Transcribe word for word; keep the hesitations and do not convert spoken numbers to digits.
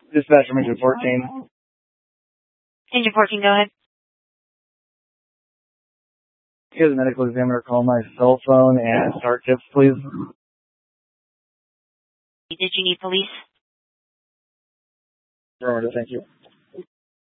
Dispatch from engine fourteen. Engine fourteen, go ahead. Here's a medical examiner. Call my cell phone and start tips, please. Did you need police? Roger, thank you.